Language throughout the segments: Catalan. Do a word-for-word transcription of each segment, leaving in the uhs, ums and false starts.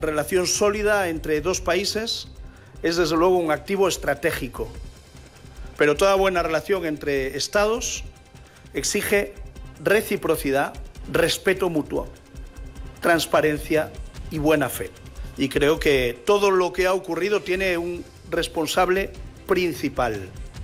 relación sólida entre dos países es desde luego un activo estratégico, pero toda buena relación entre Estados exige reciprocidad, respeto mutuo, transparencia y buena fe. Y creo que todo lo que ha ocurrido tiene un responsable principal.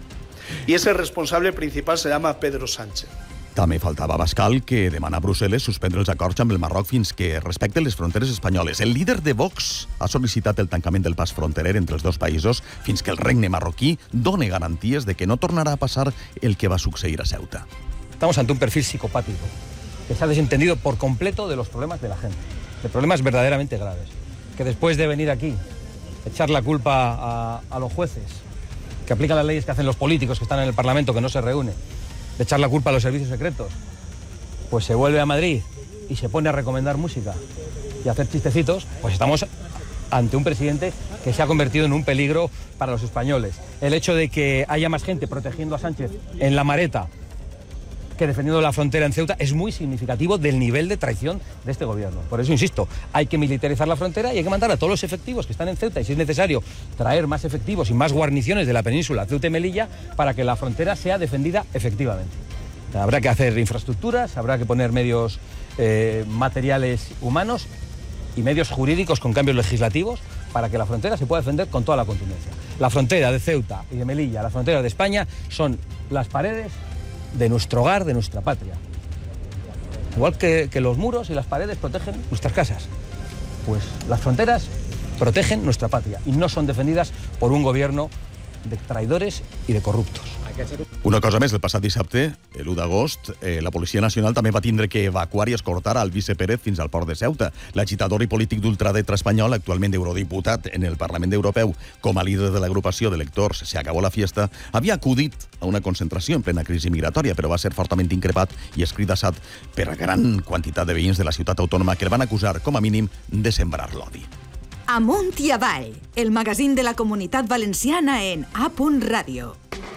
Y ese responsable principal se llama Pedro Sánchez. També faltava Abascal, que demana a Brussel·les suspendre els acords amb el Marroc fins que respecten les fronteres espanyoles. El líder de Vox ha sol·licitat el tancament del pas fronterer entre els dos països fins que el regne marroquí doni garanties de que no tornarà a passar el que va succeir a Ceuta. Estamos ante un perfil psicopático que se ha desentendido por completo de los problemas de la gente, de problemas verdaderamente graves, que después de venir aquí, echar la culpa a, a los jueces, que aplican las leyes que hacen los políticos que están en el Parlamento, que no se reúnen, de echar la culpa a los servicios secretos, pues se vuelve a Madrid y se pone a recomendar música y a hacer chistecitos, pues estamos ante un presidente que se ha convertido en un peligro para los españoles. El hecho de que haya más gente protegiendo a Sánchez en La Mareta que defendiendo la frontera en Ceuta es muy significativo del nivel de traición de este gobierno. Por eso insisto, hay que militarizar la frontera y hay que mandar a todos los efectivos que están en Ceuta y, si es necesario, traer más efectivos y más guarniciones de la península Ceuta y Melilla para que la frontera sea defendida efectivamente. Habrá que hacer infraestructuras, habrá que poner medios eh, materiales humanos y medios jurídicos con cambios legislativos para que la frontera se pueda defender con toda la contundencia. La frontera de Ceuta y de Melilla, la frontera de España, son las paredes de nuestro hogar, de nuestra patria. Igual que, que los muros y las paredes protegen nuestras casas, pues las fronteras protegen nuestra patria y no son defendidas por un gobierno de traidores y de corruptos. Una cosa més, el passat dissabte, l'u d'agost, eh, la Policia Nacional també va tindre que evacuar i escortar al vice Pérez fins al port de Ceuta. L'agitador i polític d'ultradreta espanyol, actualment eurodiputat en el Parlament Europeu, com a líder de l'agrupació d'electors Se Acabó la Fiesta, havia acudit a una concentració en plena crisi migratòria, però va ser fortament increpat i escridassat per a gran quantitat de veïns de la ciutat autònoma que el van acusar, com a mínim, de sembrar l'odi. Amunt i avall, el magazín de la Comunitat Valenciana en A. Ràdio.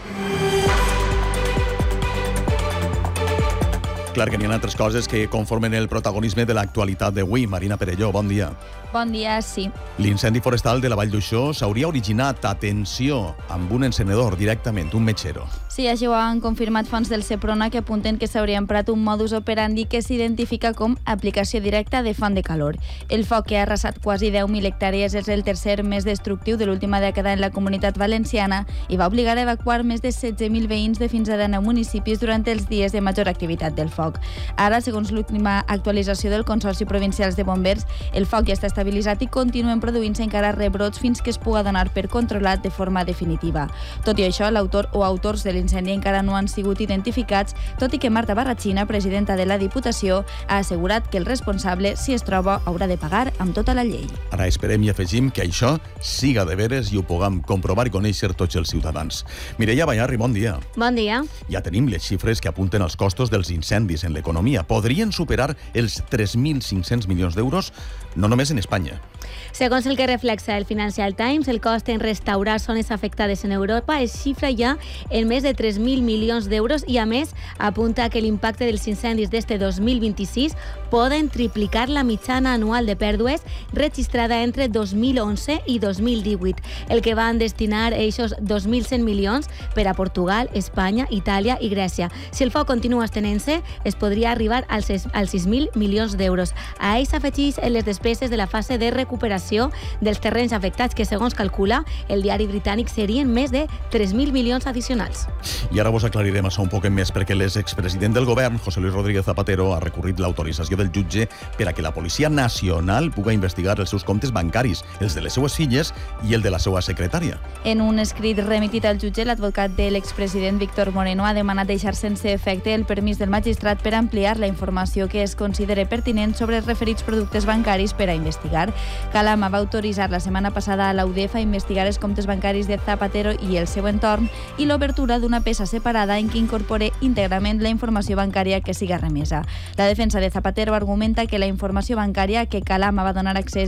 Clar que n'hi ha altres coses que conformen el protagonisme de l'actualitat d'avui. Marina Perelló, bon dia. Bon dia, sí. L'incendi forestal de la Vall d'Uixó s'hauria originat, atenció, amb un encenedor directament, un metxero. Sí, així ho han confirmat fonts del Seprona, que apunten que s'hauria emprat un modus operandi que s'identifica com aplicació directa de font de calor. El foc, que ha arrasat quasi deu mil hectàrees, és el tercer més destructiu de l'última dècada en la Comunitat Valenciana i va obligar a evacuar més de setze mil veïns de fins a deu municipis durant els dies de major activitat del foc. Ara, segons l'última actualització del Consorci Provincials de Bombers, el foc ja està estabilitzat i continuen produint-se encara rebrots fins que es puga donar per controlat de forma definitiva. Tot i això, l'autor o autors de l'incendi encara no han sigut identificats, tot i que Marta Barratxina, presidenta de la Diputació, ha assegurat que el responsable, si es troba, haurà de pagar amb tota la llei. Ara esperem i afegim que això siga de veres i ho puguem comprovar i conèixer tots els ciutadans. Mireia Bayarri, bon dia. Bon dia. Ja tenim les xifres que apunten als costos dels incendis en l'economia. Podrien superar els tres mil cinc-cents milions d'euros, no només en Espanya. Segons el que reflexa el Financial Times, el cost en restaurar zones afectades en Europa es xifra ja en més de tres mil milions d'euros i, a més, apunta que l'impacte dels incendis d'este dos mil vint-i-sis poden triplicar la mitjana anual de pèrdues registrada entre dos mil onze i dos mil divuit, el que van destinar aquests dos mil cent milions per a Portugal, Espanya, Itàlia i Grècia. Si el foc continua estenent-se, es podria arribar als sis mil milions d'euros. A ells s'afegeix en les despeses de la fase de recuperació dels terrenys afectats, que, segons calcula el diari britànic, serien més de tres mil milions addicionals. I ara vos aclarirem això un poc més, perquè l'expresident del govern, José Luis Rodríguez Zapatero, ha recorrit l'autorització del jutge per a que la Policia Nacional puga investigar els seus comptes bancaris, els de les seues filles i el de la seva secretària. En un escrit remitit al jutge, l'advocat de l'expresident Víctor Moreno ha demanat deixar sense efecte el permís del magistrat per ampliar la informació que es considere pertinent sobre els referits productes bancaris per a investigar. Calama va autoritzar la setmana passada a la U D E F a investigar els comptes bancaris de Zapatero i el seu entorn i l'obertura d'una peça separada en què incorpore íntegrament la informació bancària que siga remesa. La defensa de Zapatero argumenta que la informació bancària que Calama va donar accés és molt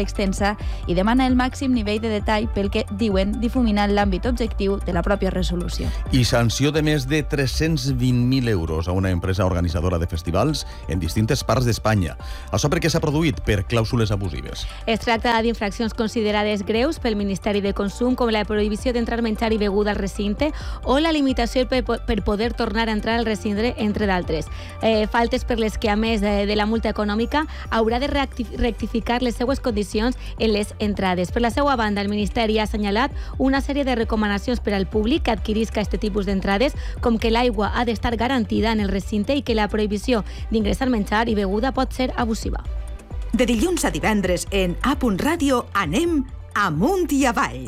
extensa i demana el màxim nivell de detall pel que diuen difuminar l'àmbit objectiu de la pròpia resolució. I sanció de més de tres-cents vint mil euros a una empresa organitzadora de festivals en distintes parts d'Espanya. Això per què s'ha produït? Per clàusules abusives. Es tracta d'infraccions considerades greus pel Ministeri de Consum, com la prohibició d'entrar menjar i beguda al recinte o la limitació per, per poder tornar a entrar al recinte, entre d'altres. Eh, faltes per les que, a més de, de la multa econòmica, haurà de rectificar les seues condicions en les entrades. Per la seva banda, el Ministeri ha assenyalat una sèrie de recomanacions per al públic que adquirisca aquest tipus d'entrades, com que l'aigua ha d'estar garantida en el recinte i que la prohibició d'ingressar menjar i beguda pot ser abusiva. De dilluns a divendres en A Punt Ràdio anem amunt i avall.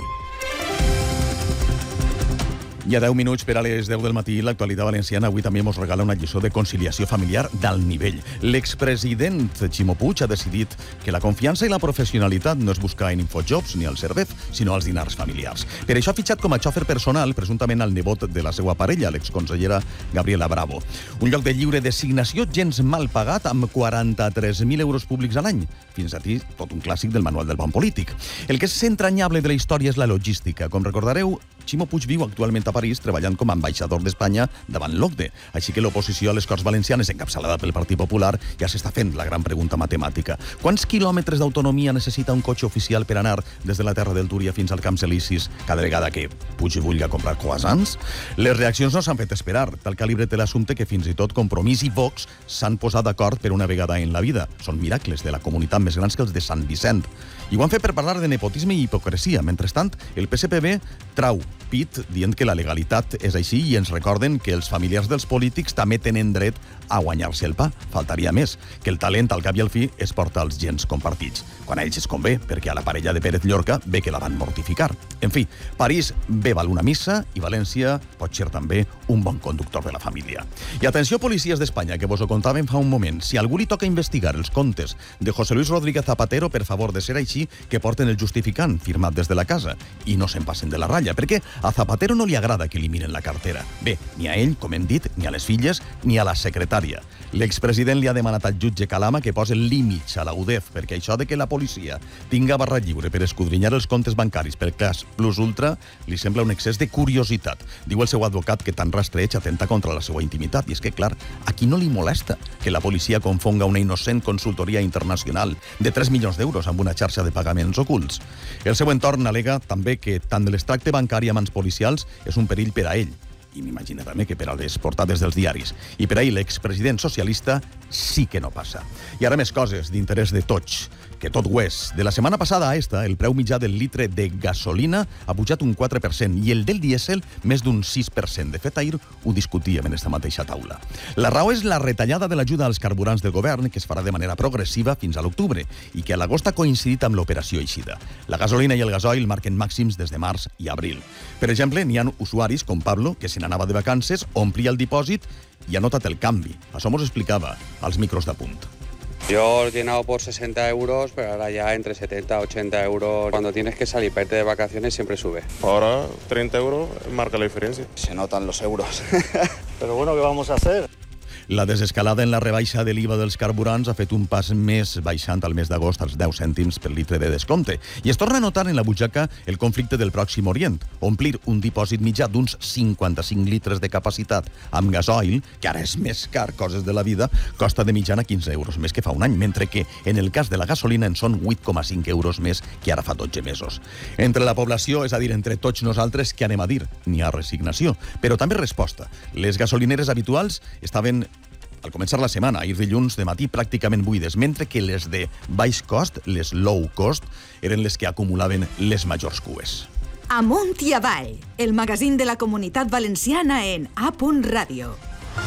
I a deu minuts per a les deu del matí, l'actualitat valenciana avui també ens regala una lliçó de conciliació familiar d'alt nivell. L'expresident Ximo Puig ha decidit que la confiança i la professionalitat no es busca en Infojobs ni al Cervez, sinó als dinars familiars. Per això ha fitxat com a xòfer personal, presumptament al nebot de la seva parella, l'exconsellera Gabriela Bravo. Un lloc de lliure designació gens mal pagat, amb quaranta-tres mil euros públics a l'any. Fins aquí, tot un clàssic del manual del bon polític. El que és entranyable de la història és la logística. Com recordareu, Ximo Puig viu actualment a París treballant com a ambaixador d'Espanya davant l'OCDE. Així que l'oposició a les Corts Valencianes, encapçalada pel Partit Popular, ja s'està fent la gran pregunta matemàtica. Quants quilòmetres d'autonomia necessita un cotxe oficial per anar des de la Terra del Túria fins al Camps Elisis cada vegada que Puig vulgui comprar croissants? Les reaccions no s'han fet esperar. Tal calibre té l'assumpte que fins i tot Compromís i Vox s'han posat d'acord per una vegada en la vida. Són miracles de la comunitat més grans que els de Sant Vicent. I ho han fet per parlar de nepotisme i hipocresia. Mentrestant, el P S P B trau pit dient que la legalitat és així i ens recorden que els familiars dels polítics també tenen dret a guanyar-se el pa. Faltaria més, que el talent al cap i al fi es porta als gens compartits. Quan a ells es convé, perquè a la parella de Pérez Llorca ve que la van mortificar. En fi, París bé val una missa i València pot ser també un bon conductor de la família. I atenció, policies d'Espanya, que vos ho contàvem fa un moment. Si a algú li toca investigar els comptes de José Luis Rodríguez Zapatero, per favor de ser així, que porten el justificant firmat des de la casa i no se'n passen de la ratlla, perquè a Zapatero no li agrada que li miren la cartera. Bé, ni a ell, com hem dit, ni a les filles, ni a la secretària. L'expresident li ha demanat al jutge Calama que posi límits a la U D E F, perquè això de que la policia tinga barra lliure per escudrinyar els comptes bancaris pel cas Plus Ultra li sembla un excés de curiositat. Diu el seu advocat que tant rastreig atenta contra la seva intimitat. I és que, clar, a qui no li molesta que la policia confonga una innocent consultoria internacional de tres milions d'euros amb una xarxa de pagaments ocults? El seu entorn alega també que tant l'extracte bancari a mans policials és un perill per a ell, i m'imagino també que per a les portades dels diaris. I per ahir l'expresident socialista sí que no passa. I ara més coses d'interès de tots, que tot ho és. De la setmana passada a esta, el preu mitjà del litre de gasolina ha pujat un quatre per cent i el del dièsel més d'un sis per cent. De fet, ahir ho discutíem en esta mateixa taula. La raó és la retallada de l'ajuda als carburants del govern, que es farà de manera progressiva fins a l'octubre i que a l'agost ha coincidit amb l'operació Eixida. La gasolina i el gasoil marquen màxims des de març i abril. Per exemple, n'hi ha usuaris com Pablo, que se n'anava de vacances, omplia el dipòsit y ha notat el canvi. Això mos explicava als micros d'Apunt. Yo he llenado por sesenta euros, pero ahora ya entre setenta y ochenta euros. Cuando tienes que salir para irte de vacaciones siempre sube. Ahora treinta euros marca la diferencia. Se notan los euros. Pero bueno, ¿qué vamos a hacer? La desescalada en la rebaixa de l'I V A dels carburants ha fet un pas més baixant al mes d'agost als deu cèntims per litre de descompte. I es torna a notar en la butxaca el conflicte del Pròxim Orient. Omplir un dipòsit mitjà d'uns cinquanta-cinc litres de capacitat amb gasoil, que ara és més car, coses de la vida, costa de mitjana quinze euros més que fa un any, mentre que en el cas de la gasolina en són vuit coma cinc euros més que ara fa dotze mesos. Entre la població, és a dir, entre tots nosaltres, què anem a dir? N'hi ha resignació, però també resposta. Les gasolineres habituals estaven al començar la setmana, ahir dilluns de matí, pràcticament buides, mentre que les de baix cost, les low cost, eren les que acumulaven les majors cues. Amunt i avall, el magazín de la Comunitat Valenciana en A Punt Ràdio.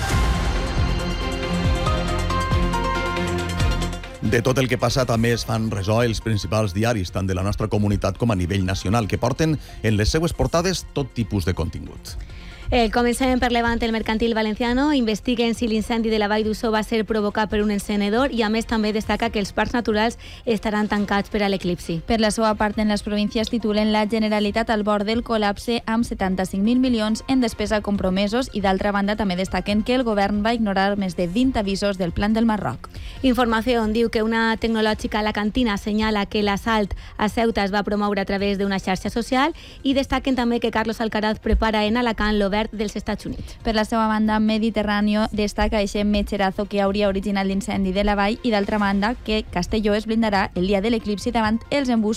De tot el que passa també es fan ressò els principals diaris, tant de la nostra comunitat com a nivell nacional, que porten en les seues portades tot tipus de contingut. El començament per Levant, el mercantil valenciano, investiguen si l'incendi de la Vall d'Uixó va ser provocat per un encenedor i a més també destaca que els parcs naturals estaran tancats per a l'eclipsi. Per la seva part, en les províncies titulen la Generalitat al bord del col·lapse amb setanta-cinc mil milions en despesa compromesos i d'altra banda també destaquen que el govern va ignorar més de vint avisos del Plan del Marroc. Informació diu que una tecnològica alacantina assenyala que l'assalt a Ceuta es va promoure a través d'una xarxa social i destaquen també que Carlos Alcaraz prepara en Alacant l'obert dels Estats Units. Per la seva banda, Mediterráneo destaca aquest metxerazo que hauria originat l'incendi de la vall i d'altra banda que Castelló es blindarà el dia de l'eclipsi davant els embussos